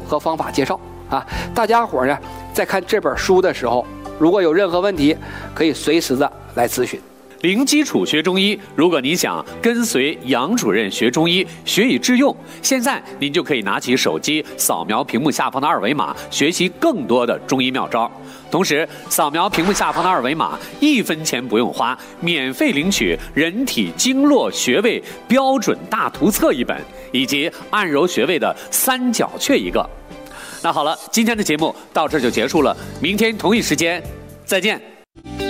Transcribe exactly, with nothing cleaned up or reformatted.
和方法介绍啊。大家伙呢在看这本书的时候，如果有任何问题，可以随时的来咨询。 零基础学中医，如果你想跟随杨主任学中医，学以致用，现在您就可以拿起手机，扫描屏幕下方的二维码，学习更多的中医妙招。同时，扫描屏幕下方的二维码，一分钱不用花，免费领取《人体经络穴位标准大图册》一本，以及按揉穴位的三角穴一个。那好了，今天的节目到这就结束了，明天同一时间再见。